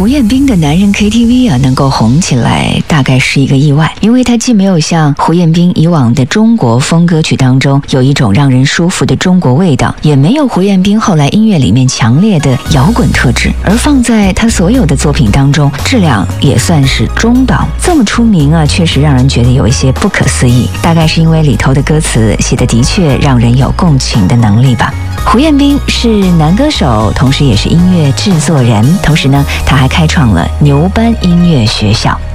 胡彦斌的男人 KTV 能够红起来，大概是一个意外，因为他既没有像胡彦斌以往的中国风歌曲当中有一种让人舒服的中国味道，也没有胡彦斌后来音乐里面强烈的摇滚特质，而放在他所有的作品当中，质量也算是中档。这么出名确实让人觉得有一些不可思议，大概是因为里头的歌词写的的确让人有共情的能力吧。胡彦斌是男歌手，同时也是音乐制作人，同时呢，他还开创了牛班音乐学校。